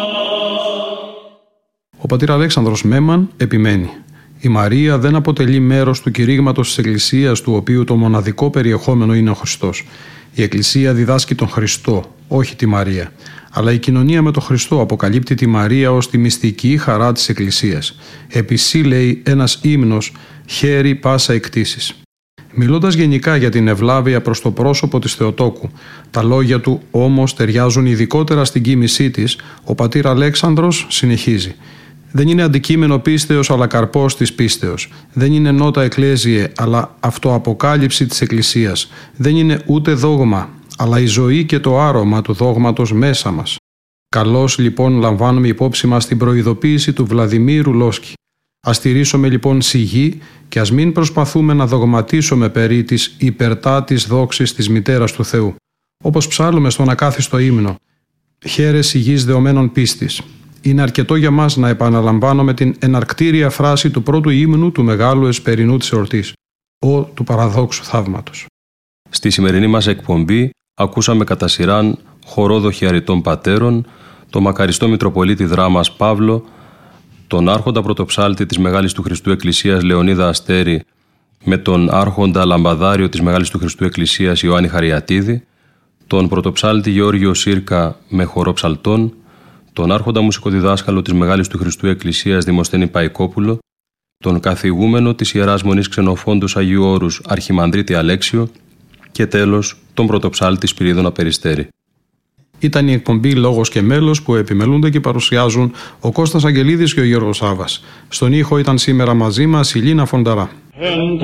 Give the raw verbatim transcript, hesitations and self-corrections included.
Ο πατήρ Αλέξανδρος Μέμαν επιμένει: η Μαρία δεν αποτελεί μέρος του κηρύγματος της Εκκλησίας, του οποίου το μοναδικό περιεχόμενο είναι ο Χριστός. Η Εκκλησία διδάσκει τον Χριστό, όχι τη Μαρία. Αλλά η κοινωνία με τον Χριστό αποκαλύπτει τη Μαρία ως τη μυστική χαρά της Εκκλησίας. Επισή, λέει ένας ύμνος, χέρι πάσα εκτίσεις. Μιλώντας γενικά για την ευλάβεια προς το πρόσωπο της Θεοτόκου, τα λόγια του όμως ταιριάζουν ειδικότερα στην κοίμησή της, ο πατήρ Αλέξανδρος συνεχίζει: δεν είναι αντικείμενο πίστεως αλλά καρπός της πίστεως. Δεν είναι νότα εκκλέζιε αλλά αυτοαποκάλυψη της Εκκλησίας. Δεν είναι ούτε δόγμα αλλά η ζωή και το άρωμα του δόγματος μέσα μας. Καλώς λοιπόν λαμβάνουμε υπόψη μας την προειδοποίηση του Βλαδιμίρου Λόσκι. Ας τηρήσουμε λοιπόν σιγή και ας μην προσπαθούμε να δογματίσουμε περί της υπερτάτης δόξης της Μητέρας του Θεού. Όπως ψάλλουμε στον ακάθιστο ύμνο, χαίρε σιγής δεωμένων πίστης. Είναι αρκετό για μας να επαναλαμβάνουμε την εναρκτήρια φράση του πρώτου ύμνου του Μεγάλου Εσπερινού της εορτής, «Ο του παραδόξου θαύματος». Στη σημερινή μας εκπομπή ακούσαμε κατά σειράν χορό δοχιαριτών πατέρων, τον μακαριστό Μητροπολίτη Δράμας Παύλο, τον άρχοντα πρωτοψάλτη της Μεγάλης του Χριστού Εκκλησίας Λεωνίδα Αστέρη με τον άρχοντα λαμπαδάριο της Μεγάλης του Χριστού Εκκλησίας Ιωάννη Χαριατίδη, τον πρωτοψάλτη Γεώργιο Σύρκα με χορό ψαλτών, τον άρχοντα μουσικοδιδάσκαλο της Μεγάλης του Χριστού Εκκλησίας Δημοσθένη Παϊκόπουλο, τον καθηγούμενο της Ιεράς Μονής Ξενοφόντους Αγίου Όρους Αρχιμανδρίτη Αλέξιο και τέλος τον πρωτοψάλτη Σπυρίδωνα Περιστέρη. Ήταν η εκπομπή «Λόγος και μέλος» που επιμελούνται και παρουσιάζουν ο Κώστας Αγγελίδης και ο Γιώργος Σάβας. Στον ήχο ήταν σήμερα μαζί μας η Λίνα Φονταρά.